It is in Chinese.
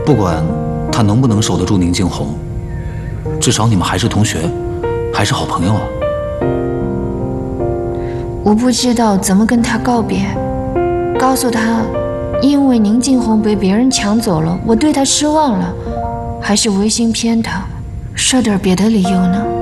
不管他能不能守得住宁静红，至少你们还是同学，还是好朋友啊。 我不知道怎么跟他告别，告诉他，因为宁静红被别人抢走了，我对他失望了，还是违心骗他，说点别的理由呢？